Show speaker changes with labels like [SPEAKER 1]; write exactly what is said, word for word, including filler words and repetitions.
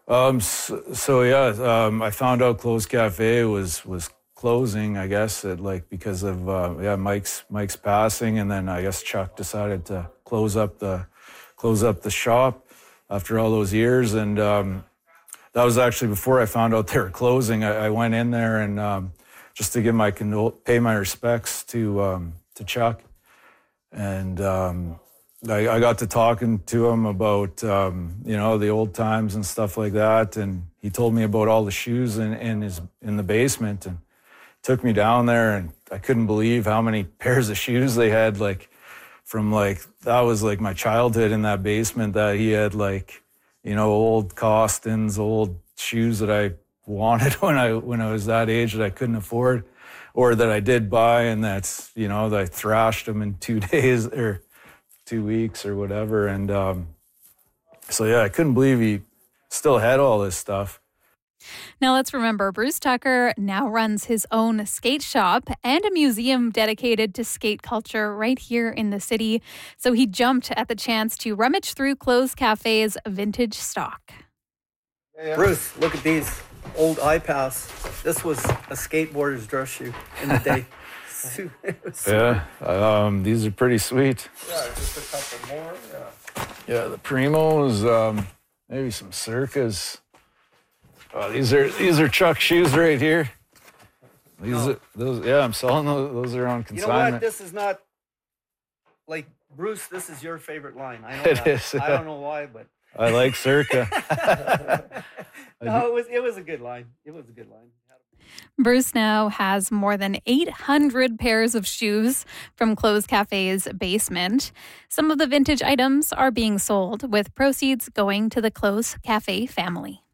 [SPEAKER 1] Um, so, so yeah, um, I found out Clothes Cafe was was closing. I guess it, like because of uh, yeah Mike's Mike's passing, and then I guess Chuck decided to close up the close up the shop after all those years, and um, that was actually before I found out they were closing. I, I went in there and um, just to give my condol- pay my respects to um, to Chuck, and. Um, I, I got to talking to him about, um, you know, the old times and stuff like that. And he told me about all the shoes in, in his in the basement and took me down there. And I couldn't believe how many pairs of shoes they had, like, from, like, that was, like, my childhood in that basement, that he had, like, you know, old Costins, old shoes that I wanted when I when I was that age that I couldn't afford, or that I did buy, and that's, you know, that I thrashed them in two days or two weeks or whatever. And um, so, yeah, I couldn't believe he still had all this stuff.
[SPEAKER 2] Now, let's remember, Bruce Tucker now runs his own skate shop and a museum dedicated to skate culture right here in the city. So he jumped at the chance to rummage through Clothes Cafe's vintage stock.
[SPEAKER 3] Bruce, look at these old iPads. This was a skateboarder's dress shoe in the day.
[SPEAKER 1] Yeah, um, these are pretty sweet.
[SPEAKER 3] Yeah, just a couple more. Yeah,
[SPEAKER 1] yeah the Primos, um, maybe some Circas. Oh, these are these are Chuck shoes right here. These no. are, those, yeah, I'm selling those. Those are on consignment.
[SPEAKER 3] You know what? This is not like Bruce. This is your favorite line. I know
[SPEAKER 1] it
[SPEAKER 3] that.
[SPEAKER 1] is. Yeah.
[SPEAKER 3] I don't know why, but
[SPEAKER 1] I like Circa.
[SPEAKER 3] No, it was it was a good line. It was a good line.
[SPEAKER 2] Bruce now has more than eight hundred pairs of shoes from Clothes Cafe's basement. Some of the vintage items are being sold, with proceeds going to the Clothes Cafe family.